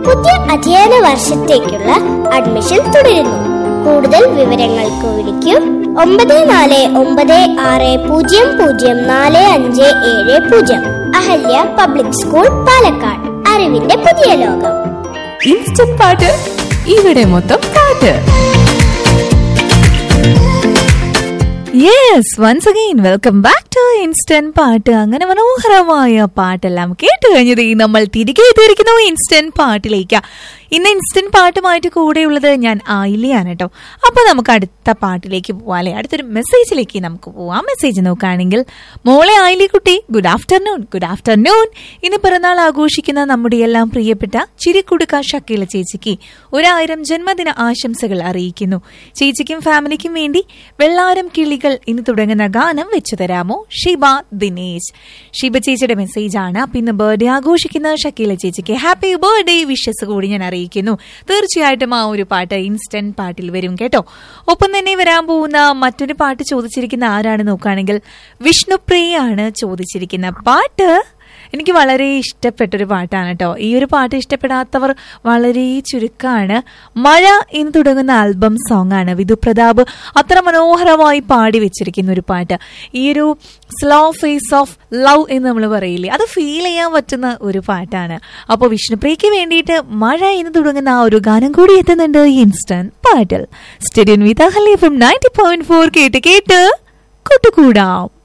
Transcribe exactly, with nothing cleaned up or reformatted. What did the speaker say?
പുതിയ അധ്യയന വർഷത്തേക്കുള്ള അഡ്മിഷൻ തുടരുന്നു. കൂടുതൽ വിവരങ്ങൾക്ക് വിളിക്കൂ ഒമ്പത് നാല് ഒമ്പത് ആറ് പൂജ്യം പൂജ്യം നാല് അഞ്ച് ഏഴ് പൂജ്യം. Ahalya public school, Palakkad. അറിവിന്റെ പുതിയ ലോകം. ഇൻസ്റ്റന്റ് പാട്ട്, ഇവിടെ മൊത്തം പാട്ട്. Yes, once again welcome back to instant പാട്ട്. അങ്ങനെ മനോഹരമായ പാട്ടെല്ലാം കേട്ട് കഴിഞ്ഞത് നമ്മൾ തിരികെ എത്തിയിരിക്കുന്നു ഇൻസ്റ്റന്റ് പാട്ടിലേക്ക്. ഇന്ന് ഇൻസ്റ്റന്റ് പാട്ടുമായിട്ട് കൂടെയുള്ളത് ഞാൻ ആയില്ലയാണ് കേട്ടോ. അപ്പൊ നമുക്ക് അടുത്ത പാട്ടിലേക്ക് പോവാം അല്ലെ, അടുത്തൊരു മെസ്സേജിലേക്ക് നമുക്ക് പോവാം. മെസ്സേജ് നോക്കുകയാണെങ്കിൽ, മോളെ ആയില്ലി കുട്ടി, ഗുഡ് ആഫ്റ്റർനൂൺ. Good afternoon. ഇന്ന് പിറന്നാൾ ആഘോഷിക്കുന്ന നമ്മുടെ എല്ലാം പ്രിയപ്പെട്ട ചിരിക്കുടുക്ക ഷക്കീല ചേച്ചിക്ക് ഒരായിരം ജന്മദിന ആശംസകൾ അറിയിക്കുന്നു. ചേച്ചിക്കും ഫാമിലിക്കും വേണ്ടി വെള്ളാരം കിളികൾ ഇന്ന് തുടങ്ങുന്ന ഗാനം വെച്ചു തരാമോ? ഷിബ ദിനേശ്. ഷിബ ചേച്ചിയുടെ മെസ്സേജ് ആണ്. അപ്പൊ ഇന്ന് ബർത്ത്ഡേ ആഘോഷിക്കുന്ന ഷക്കീല ചേച്ചിക്ക് ഹാപ്പി ബർത്ത്ഡേ വിഷസ് കൂടി ഞാൻ അറിയിക്കുന്നു. തീർച്ചയായിട്ടും ആ ഒരു പാട്ട് ഇൻസ്റ്റന്റ് പാട്ടിൽ വരും കേട്ടോ. ഒപ്പം തന്നെ വരാൻ പോകുന്ന മറ്റൊരു പാട്ട് ചോദിച്ചിരിക്കുന്ന ആരാണ് നോക്കുകയാണെങ്കിൽ, വിഷ്ണുപ്രിയാണ് ചോദിച്ചിരിക്കുന്ന പാട്ട്. എനിക്ക് വളരെ ഇഷ്ടപ്പെട്ടൊരു പാട്ടാണ് കേട്ടോ. ഈ ഒരു പാട്ട് ഇഷ്ടപ്പെടാത്തവർ വളരെ ചുരുക്കമാണ്. മഴ എന്ന് തുടങ്ങുന്ന ആൽബം സോങ് ആണ്. വിധു പ്രതാപ് അത്ര മനോഹരമായി പാടി വെച്ചിരിക്കുന്ന ഒരു പാട്ട്. ഈ ഒരു സ്ലോ ഫേസ് ഓഫ് ലവ് എന്ന് നമ്മൾ പറയില്ലേ, അത് ഫീൽ ചെയ്യാൻ പറ്റുന്ന ഒരു പാട്ടാണ്. അപ്പോൾ വിഷ്ണുപ്രിയയ്ക്ക് വേണ്ടിയിട്ട് മഴ എന്ന് തുടങ്ങുന്ന ആ ഒരു ഗാനം കൂടി എത്തുന്നുണ്ട് ഈ ഇൻസ്റ്റന്റ് പാട്ടിൽ. Stadium with Ahalya from ninety point four കേട്ട് കേട്ട് കൂട്ടുകൂടാം.